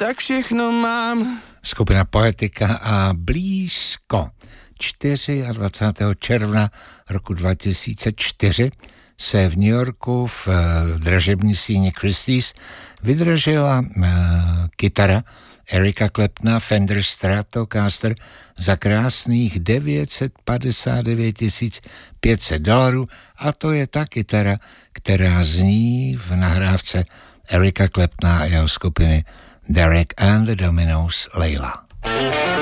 tak všechno mám. Skupina Poetika a Blízko. 24. června roku 2004 se v New Yorku v dražební síni Christie's vydražila kytara Erika Claptona Fender Stratocaster za krásných $959 500 a to je ta kytara, která zní v nahrávce Erika Claptona a jeho skupiny Derek and the Dominos Layla.